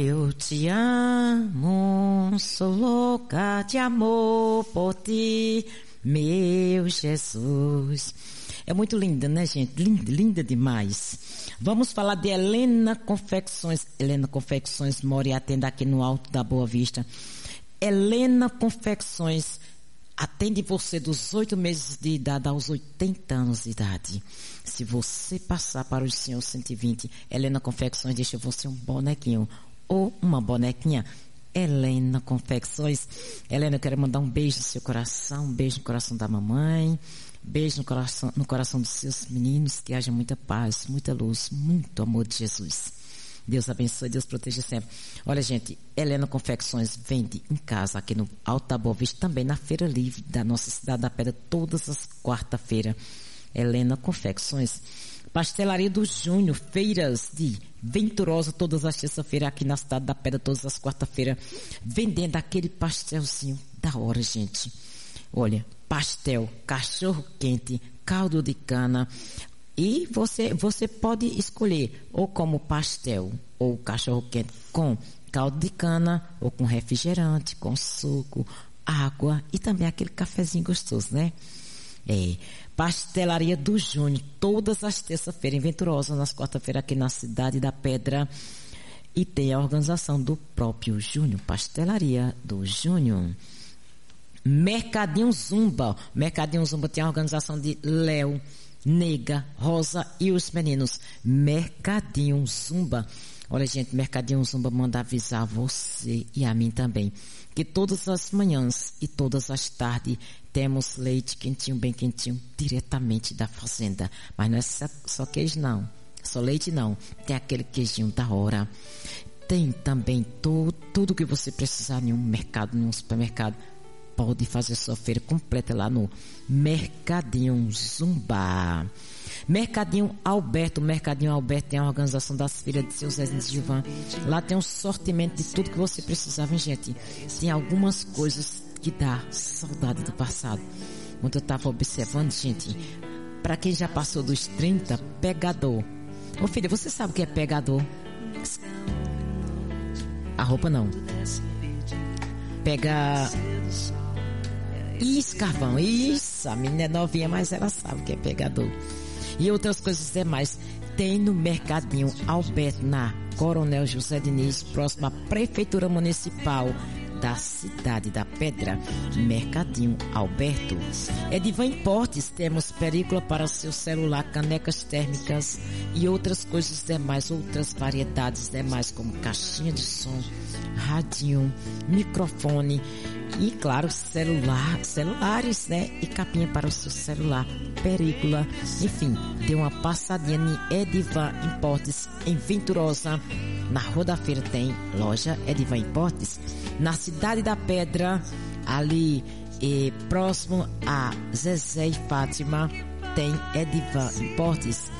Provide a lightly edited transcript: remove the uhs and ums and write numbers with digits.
Eu te amo, sou louca de amor por ti, meu Jesus. É muito linda, né, gente? Linda, linda demais. Vamos falar de Helena Confecções. Helena Confecções mora e atende aqui no Alto da Boa Vista. Helena Confecções atende você dos 8 meses de idade aos 80 anos de idade. Se você passar para os senhores 120, Helena Confecções deixa você um bonequinho ou uma bonequinha. Helena Confecções. Helena, eu quero mandar um beijo no seu coração, um beijo no coração da mamãe, beijo no coração dos seus meninos, que haja muita paz, muita luz, muito amor de Jesus. Deus abençoe, Deus proteja sempre. Olha, gente, Helena Confecções vende em casa aqui no Alto da Boa Vista, também na Feira Livre da nossa cidade da Pedra, todas as quarta-feiras. Helena Confecções. Pastelaria do Júnior, feiras de Venturosa, todas as terças-feiras aqui na cidade da Pedra, todas as quarta-feiras, vendendo aquele pastelzinho da hora, gente. Olha, pastel, cachorro quente, caldo de cana. E você pode escolher ou como pastel ou cachorro quente com caldo de cana ou com refrigerante, com suco, água e também aquele cafezinho gostoso, né? Pastelaria do Júnior, todas as terças-feiras em Venturosa, nas quarta-feiras aqui na Cidade da Pedra. E tem a organização do próprio Júnior, Pastelaria do Júnior. Mercadinho Zumba. Mercadinho Zumba tem a organização de Léo, Nega, Rosa e os meninos. Mercadinho Zumba. Olha, gente, Mercadinho Zumba manda avisar você e a mim também que todas as manhãs e todas as tardes temos leite quentinho, bem quentinho, diretamente da fazenda. Mas não é só queijo, não. Só leite, não. Tem aquele queijinho da hora. Tem também tudo que você precisar em um mercado, num supermercado. Pode fazer sua feira completa lá no Mercadinho Zumba. Mercadinho Alberto. Mercadinho Alberto tem a organização das feiras de seu Zé de Gilvan. Lá tem um sortimento de tudo que você precisava, hein, gente? Tem algumas coisas que dá saudade do passado. Quando eu estava observando, gente, para quem já passou dos 30, pegador. Ô filha, você sabe o que é pegador? A roupa não. Pega escarvão. Isso, a menina é novinha, mas ela sabe o que é pegador. E outras coisas demais. Tem no Mercadinho Alberto, na Coronel José Diniz, próximo à Prefeitura Municipal da Cidade da Pedra. Mercadinho Alberto. Edivan Importes, temos película para seu celular, canecas térmicas e outras coisas demais, outras variedades demais, como caixinha de som, radinho, microfone e, claro, celulares, né? E capinha para o seu celular, película, enfim, dê uma passadinha em Edivan Importes, em Venturosa. Na Rua da Feira tem loja Edivan Importes. Na Cidade da Pedra, ali próximo a Zezé e Fátima, tem Edivan Importes.